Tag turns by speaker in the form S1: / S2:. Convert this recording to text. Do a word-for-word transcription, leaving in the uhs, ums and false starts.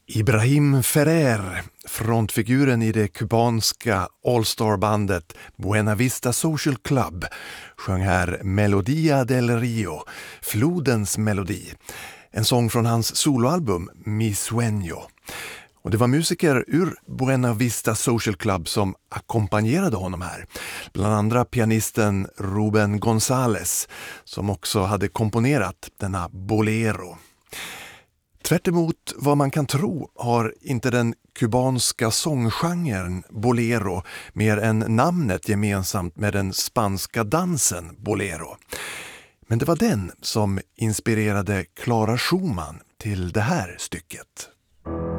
S1: Ibrahim Ferrer, frontfiguren i det kubanska all-star-bandet Buena Vista Social Club, sjöng här Melodia del Rio, flodens melodi. En sång från hans soloalbum Mi Sueño. Och det var musiker ur Buena Vista Social Club som ackompanjerade honom här. Bland andra pianisten Ruben González som också hade komponerat denna bolero. Tvärt emot vad man kan tro har inte den kubanska sånggenren bolero mer än namnet gemensamt med den spanska dansen bolero. Men det var den som inspirerade Clara Schumann till det här stycket.